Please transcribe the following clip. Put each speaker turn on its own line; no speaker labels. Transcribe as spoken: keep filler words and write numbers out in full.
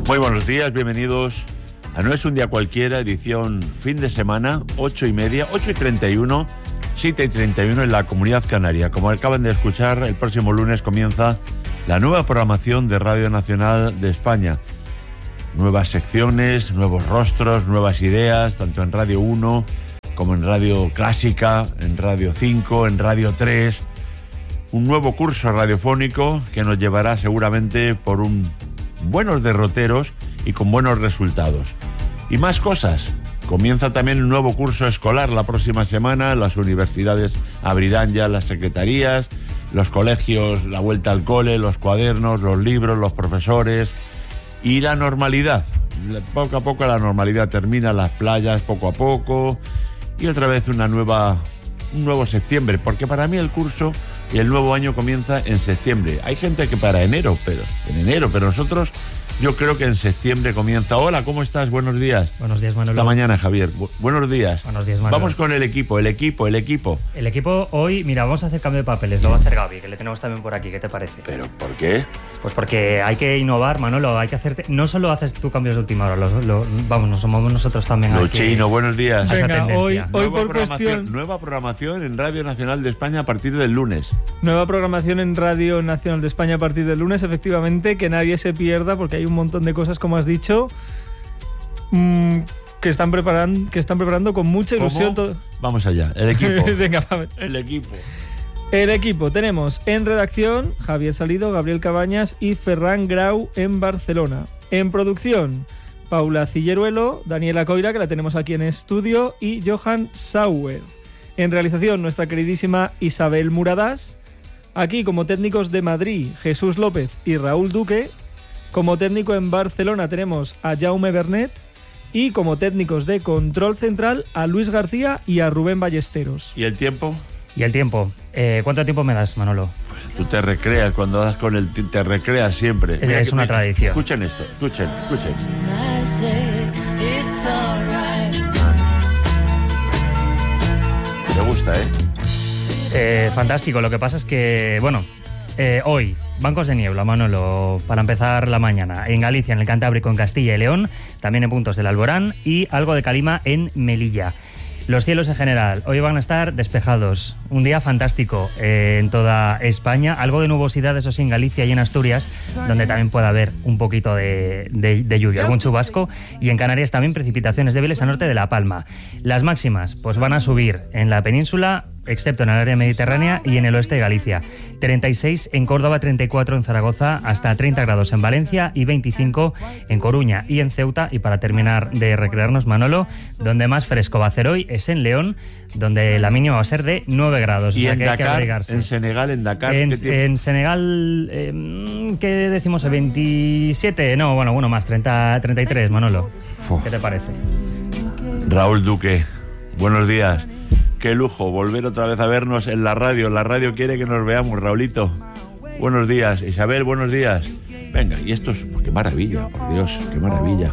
Muy buenos días, bienvenidos a No es un día cualquiera, edición fin de semana, ocho y media, ocho y treinta y uno, siete y treinta y uno en la Comunidad Canaria. Como acaban de escuchar, el próximo lunes comienza la nueva programación de Radio Nacional de España. Nuevas secciones, nuevos rostros, nuevas ideas, tanto en Radio uno como en Radio Clásica, en Radio cinco, en Radio tres. Un nuevo curso radiofónico que nos llevará seguramente por un buenos derroteros y con buenos resultados. Y más cosas. Comienza también un nuevo curso escolar la próxima semana. Las universidades abrirán ya las secretarías, los colegios, la vuelta al cole, los cuadernos, los libros, los profesores y la normalidad. Poco a poco la normalidad termina, las playas poco a poco y otra vez una nueva, un nuevo septiembre, porque para mí el curso y el nuevo año comienza en septiembre. Hay gente que para enero, pero en enero, pero nosotros yo creo que en septiembre comienza. Hola, ¿cómo estás? Buenos días.
Buenos días, Manolo.
Esta mañana, Javier. Bu- buenos días.
Buenos días, Manolo.
Vamos con el equipo, el equipo, el equipo.
El equipo hoy, mira, vamos a hacer cambio de papeles, lo va a hacer Gaby, que le tenemos también por aquí, ¿qué te parece?
¿Pero por qué?
Pues porque hay que innovar, Manolo, hay que hacerte... No solo haces tú cambios de última hora, lo, lo- vamos, nos somos nosotros también aquí.
Luchino, buenos días.
A esa
Venga,
tendencia.
hoy, hoy
Nueva
por
programación,
cuestión,
nueva programación en Radio Nacional de España a partir del lunes.
nueva programación en Radio Nacional de España a partir del lunes, efectivamente, que nadie se pierda porque hay un montón de cosas, como has dicho, mmm, que están preparando, que están preparando con mucha ilusión.
¿Cómo?
Todo...
Vamos allá, el equipo.
Venga, Pablo.
El equipo.
El equipo tenemos en redacción Javier Salido, Gabriel Cabañas y Ferran Grau en Barcelona. En producción, Paula Cilleruelo, Daniela Coira, que la tenemos aquí en estudio, y Johan Sauer. En realización, nuestra queridísima Isabel Muradas. Aquí como técnicos de Madrid, Jesús López y Raúl Duque. Como técnico en Barcelona tenemos a Jaume Bernet. Y como técnicos de Control Central a Luis García y a Rubén Ballesteros.
¿Y el tiempo?
Y el tiempo, eh, ¿cuánto tiempo me das, Manolo?
Tú te recreas cuando das con el... Te recreas siempre.
Es-
Mira
es
que-
una
mira,
tradición.
Escuchen esto, escuchen, escuchen. Me gusta, ¿eh?
Eh, fantástico, lo que pasa es que, bueno, eh, hoy, bancos de niebla, Manolo, para empezar la mañana, en Galicia, en el Cantábrico, en Castilla y León, también en puntos del Alborán y algo de calima en Melilla. Los cielos en general hoy van a estar despejados. Un día fantástico eh, en toda España. Algo de nubosidad, eso sí, en Galicia y en Asturias, donde también puede haber un poquito de, de, de lluvia, algún chubasco. Y en Canarias también precipitaciones débiles al norte de La Palma. Las máximas pues van a subir en la península, excepto en el área mediterránea y en el oeste de Galicia. treinta y seis en Córdoba, treinta y cuatro en Zaragoza, hasta treinta grados en Valencia y veinticinco en Coruña y en Ceuta. Y para terminar de recrearnos, Manolo, donde más fresco va a hacer hoy es en León, donde la mínima va a ser de nueve grados.
Y
o sea
en
que hay que
Dakar,
abrigarse.
en Senegal, en Dakar...
En,
¿qué tiempo?
en Senegal, eh, ¿qué decimos? ¿veintisiete? No, bueno, bueno, más, treinta, treinta y tres, Manolo.
Uf.
¿Qué te parece?
Raúl Duque, buenos días. Qué lujo volver otra vez a vernos en la radio. La radio quiere que nos veamos, Raulito. Buenos días. Isabel, buenos días. Venga, y esto es... Qué maravilla, por Dios, qué maravilla.